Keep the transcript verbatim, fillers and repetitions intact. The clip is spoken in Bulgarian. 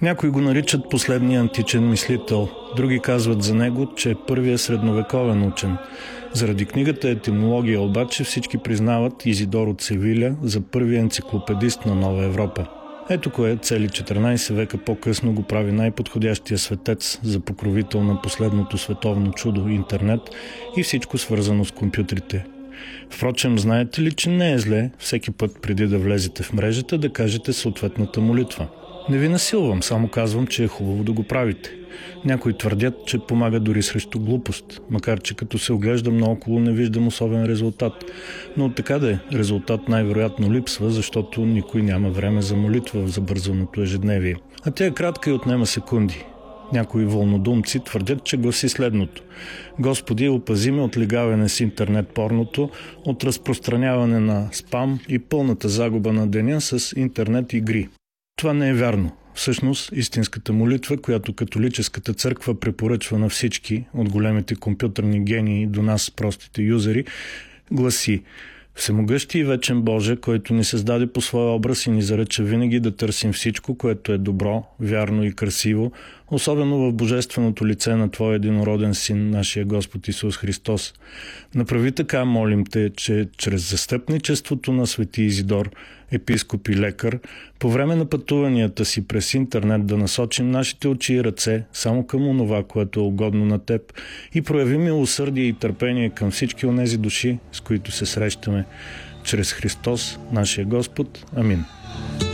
Някои го наричат последния античен мислител, други казват за него, че е първия средновековен учен. Заради книгата Етимология обаче всички признават Изидор от Севиля за първия енциклопедист на Нова Европа. Ето кое цели четиринайсет века по-късно го прави най-подходящия светец за покровител на последното световно чудо – интернет и всичко свързано с компютрите. Впрочем, знаете ли, че не е зле всеки път преди да влезете в мрежата да кажете съответната молитва? Не ви насилвам, само казвам, че е хубаво да го правите. Някои твърдят, че помага дори срещу глупост, макар че като се оглеждам наоколо не виждам особен резултат. Но така да е, резултат най-вероятно липсва, защото никой няма време за молитва в забързаното ежедневие. А тя е кратка и отнема секунди. Някои вълнодумци твърдят, че гласи следното: Господи, опази ме от лигавене с интернет порното, от разпространяване на спам и пълната загуба на деня с интернет игри. Това не е вярно. Всъщност, истинската молитва, която католическата църква препоръчва на всички, от големите компютърни гении до нас, простите юзери, гласи: Всемогъщи и вечен Боже, който ни създаде по своя образ и ни заръча винаги да търсим всичко, което е добро, вярно и красиво, особено в божественото лице на Твоя единороден Син, нашия Господ Исус Христос. Направи така, молим Те, че чрез застъпничеството на свети Изидор, епископ и лекар, по време на пътуванията си през интернет да насочим нашите очи и ръце само към онова, което е угодно на Теб, и проявим милосърдие и търпение към всички онези души, с които се срещаме. Чрез Христос, нашия Господ. Амин.